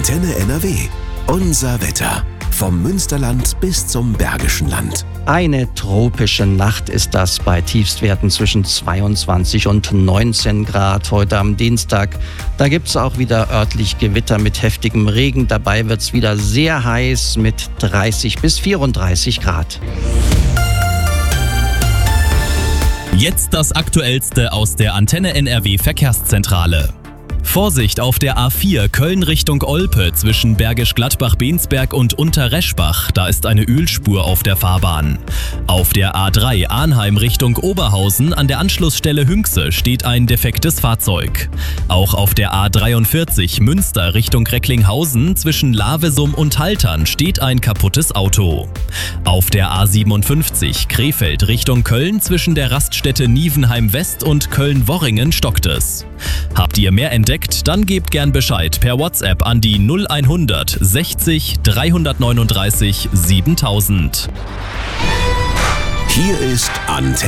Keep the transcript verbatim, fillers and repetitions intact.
Antenne N R W. Unser Wetter. Vom Münsterland bis zum Bergischen Land. Eine tropische Nacht ist das bei Tiefstwerten zwischen zweiundzwanzig und neunzehn Grad heute am Dienstag. Da gibt es auch wieder örtlich Gewitter mit heftigem Regen. Dabei wird es wieder sehr heiß mit dreißig bis vierunddreißig Grad. Jetzt das Aktuellste aus der Antenne N R W Verkehrszentrale. Vorsicht auf der A vier Köln Richtung Olpe zwischen Bergisch Gladbach-Bensberg und Unterreschbach. Da ist eine Ölspur auf der Fahrbahn. Auf der A drei Arnheim Richtung Oberhausen an der Anschlussstelle Hünxe steht ein defektes Fahrzeug. Auch auf der A dreiundvierzig Münster Richtung Recklinghausen zwischen Lavesum und Haltern steht ein kaputtes Auto. Auf der A siebenundfünfzig Krefeld Richtung Köln zwischen der Raststätte Nievenheim West und Köln-Worringen stockt es. Habt ihr mehr entdeckt? Dann gebt gern Bescheid per WhatsApp an die null hundert sechzig dreihundertneununddreißig siebentausend. Hier ist Antenne